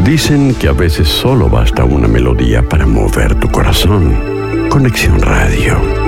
Dicen que a veces solo basta una melodía para mover tu corazón. Conexión Radio.